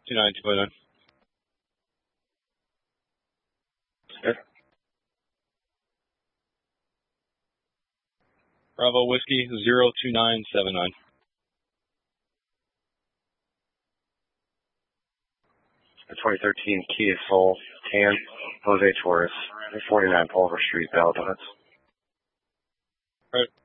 292.9. Good. Bravo Whiskey 02979. The 2013 Kia Soul, tan, Jose Torres, 49 Pulver Street, Valdones. Right.